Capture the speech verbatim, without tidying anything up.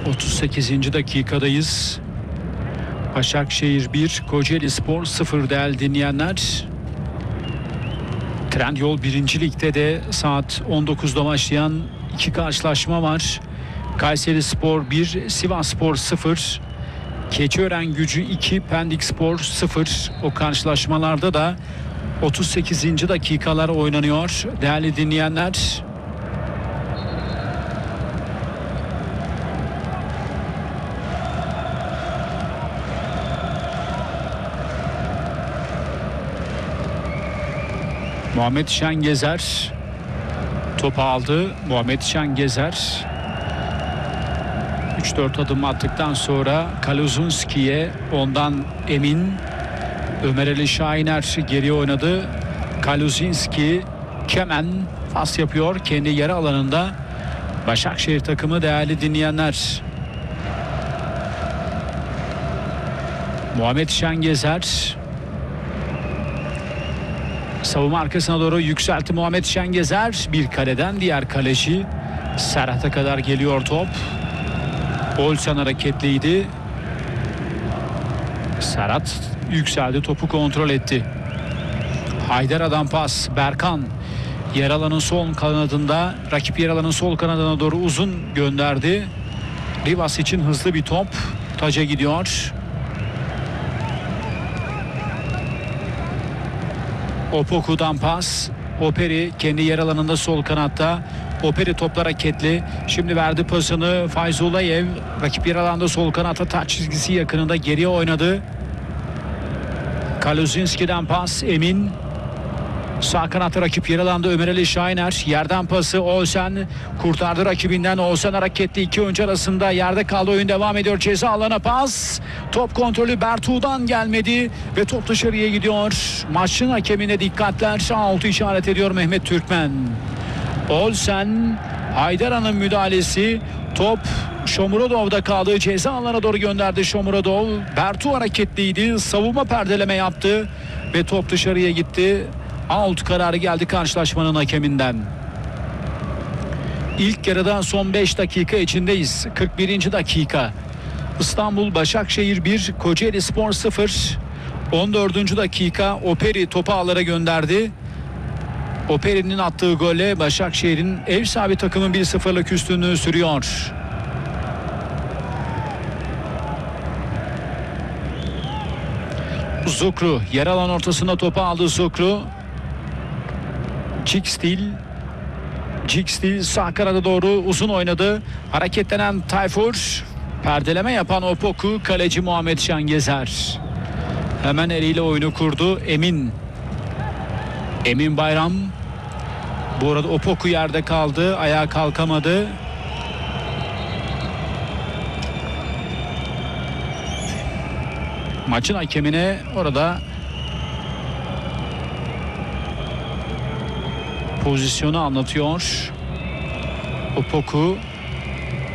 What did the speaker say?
otuz sekizinci dakikadayız. Başakşehir bir, Kocaelispor sıfır değerli dinleyenler. Trendyol birinci Lig'de de saat on dokuzda başlayan iki karşılaşma var. Kayserispor bir, Sivasspor sıfır. Keçiören-Gücü iki, Pendikspor sıfır. O karşılaşmalarda da otuz sekizinci dakikalar oynanıyor değerli dinleyenler. Muhammed Şengezer topu aldı. Muhammed Şengezer üç dört adım attıktan sonra Kaluzunski'ye, ondan Emin, Ömer Ali Şahiner geriye oynadı. Kaluzinski, Kemen pas yapıyor kendi yarı alanında. Başakşehir takımı değerli dinleyenler. Muhammed Şengezer savunma arkasına doğru yükseltti. Muhammed Şengezer bir kaleden diğer kaleci Serhat'a kadar geliyor top. Olsen hareketliydi. Serhat yükseldi, topu kontrol etti. Haydara'dan pas. Berkan yer alanın sol kanadında, rakip yer alanın sol kanadına doğru uzun gönderdi. Rivas için hızlı bir top. Taca gidiyor. Opoku'dan pas. Operi kendi yer alanında sol kanatta. Operi toplar hareketli. Şimdi verdi pasını Fayzullayev. Rakip yer alanda sol kanatta, taç çizgisi yakınında geriye oynadı. Kaluzinski'den pas. Emin. Sağ kanatta rakip yer alanda Ömer Ali Şahiner. Yerden pası Olsen kurtardı rakibinden. Olsen hareketli, iki oyuncu arasında yerde kaldı. Oyun devam ediyor. Ceza alana pas. Top kontrolü Bertu'dan gelmedi ve top dışarıya gidiyor. Maçın hakemine dikkatler. Altı işaret ediyor Mehmet Türkmen. Olsen, Haydara'nın müdahalesi. Top Shomurodov'da kaldı. Ceza alanına doğru gönderdi Shomurodov. Bertu hareketliydi. Savunma perdeleme yaptı ve top dışarıya gitti. Out kararı geldi karşılaşmanın hakeminden. İlk yarıdan son beş dakika içindeyiz. kırk birinci dakika. İstanbul Başakşehir bir, Kocaelispor sıfır. on dördüncü dakika Operi topu ağlara gönderdi. Operi'nin attığı golle Başakşehir'in ev sahibi takımın bir sıfırlık üstünlüğü sürüyor. Zukru yer alan ortasında topu aldı. Zukru. Cikstil. Cikstil sağ kanada doğru uzun oynadı. Hareketlenen Tayfur. Perdeleme yapan Opoku, kaleci Muhammed Şengezer. Hemen eliyle oyunu kurdu. Emin. Emin Bayram. Bu arada Opoku yerde kaldı. Ayağa kalkamadı. Maçın hakemine orada pozisyonu anlatıyor. Opoku